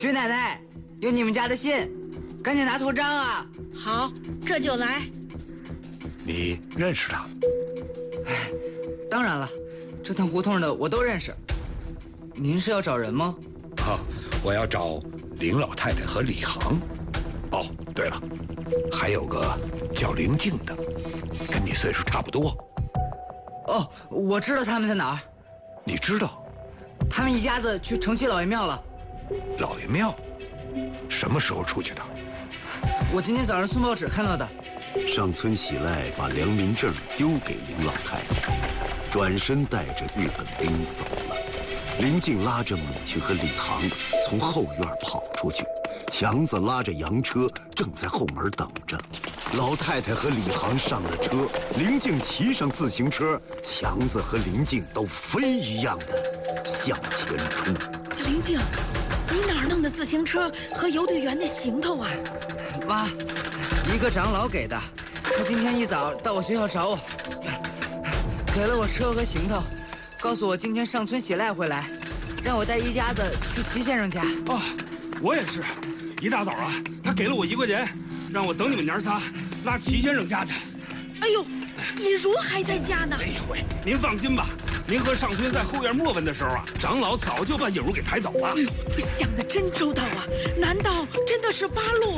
徐奶奶，有你们家的信，赶紧拿头章啊！ 好，这就来。 你认识他？ 当然了，这趟胡同的我都认识。您是要找人吗？ 我要找林老太太和李航。哦，对了，还有个叫林静的，跟你岁数差不多。 哦，我知道他们在哪儿。 你知道？ 他们一家子去城西老爷庙了。 老爷庙？什么时候出去的？ 我今天早上送报纸看到的。 上村喜赖把良民证丢给林老太太，转身带着日本兵走了。林静拉着母亲和李航从后院跑出去，强子拉着洋车正在后门等着。老太太和李航上了车，林静骑上自行车，强子和林静都飞一样的向前冲。 林静，你哪儿弄的自行车和邮队员的行头啊？ 妈，一个长老给的，他今天一早到我学校找我，给了我车和行头，告诉我今天上村喜赖回来，让我带一家子去齐先生家。 哦，我也是，一大早啊，他给了我1块钱，让我等你们娘仨拉齐先生家去。 哎呦，以如还在家呢。 哎呦喂，您放心吧，您和上村在后院磨问的时候啊，长老早就把以如给抬走了。 哎呦，想得真周到啊！难道真的是八路？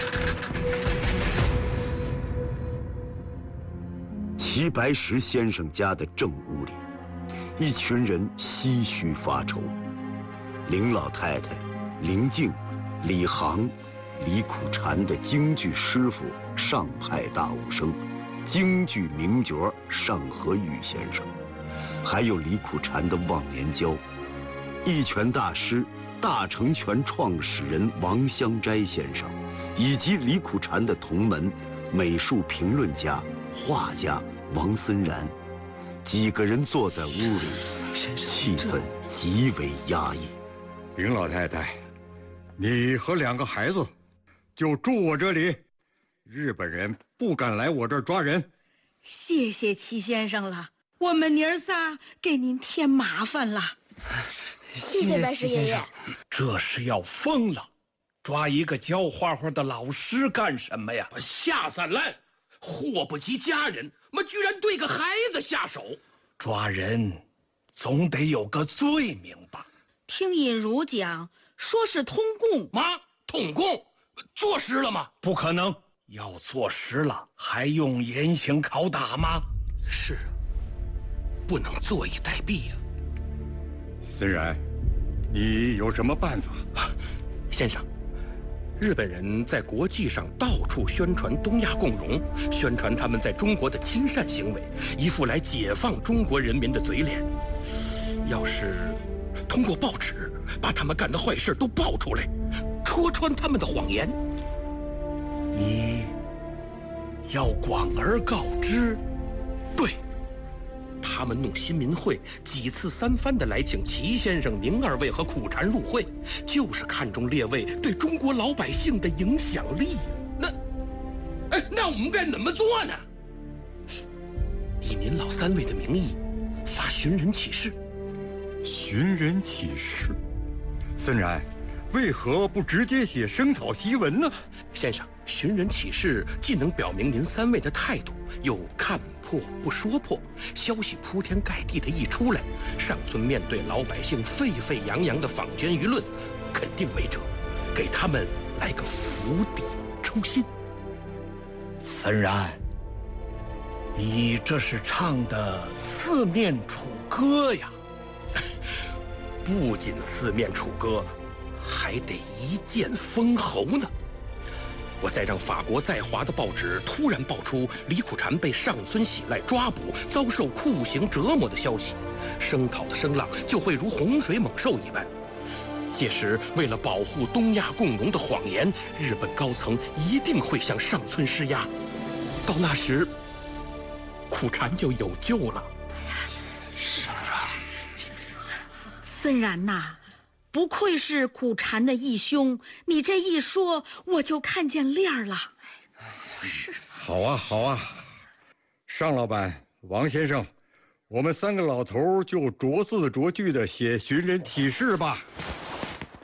齐白石先生家的正屋里，一群人唏嘘发愁。林老太太、林静、李航、李苦禅的京剧师傅上派大武生，京剧名角尚和宇先生，还有李苦禅的忘年交，一拳大师、大成拳创始人王香斋先生，以及李苦禅的同门美术评论家、画家王森然，几个人坐在屋里，气氛极为压抑。 林老太太，你和2个孩子就住我这里，日本人不敢来我这儿抓人。 谢谢齐先生了，我们娘仨给您添麻烦了。 谢谢白石爷爷。 这是要疯了，抓一个教画画的老师干什么呀？ 下三滥，祸不及家人，居然对个孩子下手。 抓人总得有个罪名吧？ 听尹如讲，说是通共。 妈，通共坐实了吗？ 不可能，要坐实了还用严刑拷打吗？ 是，不能坐以待毙呀。 森然，你有什么办法？ 先生，日本人在国际上到处宣传东亚共荣，宣传他们在中国的亲善行为，一副来解放中国人民的嘴脸。要是通过报纸把他们干的坏事都爆出来，戳穿他们的谎言， 你要广而告之。 对，他们弄新民会，几次3番的来请齐先生、宁二位和苦禅入会，就是看中列位对中国老百姓的影响力。那我们该怎么做呢？以您老3位的名义发寻人启事。 寻人启事？森然，为何不直接写声讨檄文呢？ 先生，寻人启事既能表明您3位的态度，又看破不说破，消息铺天盖地的一出来，上村面对老百姓沸沸扬扬的坊间舆论，肯定没辙，给他们来个釜底抽薪。 森然，你这是唱的四面楚歌呀！ 不仅四面楚歌，还得一剑封喉呢。我再让法国在华的报纸突然爆出李苦禅被上村喜赖抓捕，遭受酷刑折磨的消息，声讨的声浪就会如洪水猛兽一般。届时，为了保护东亚共荣的谎言，日本高层一定会向上村施压。到那时，苦禅就有救了。 是啊， 森然呐，不愧是苦禅的义兄，你这一说，我就看见亮儿了。 是。 好啊，好啊，尚老板、王先生，我们3个老头就着字着句的写寻人启事吧。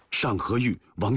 尚和玉、王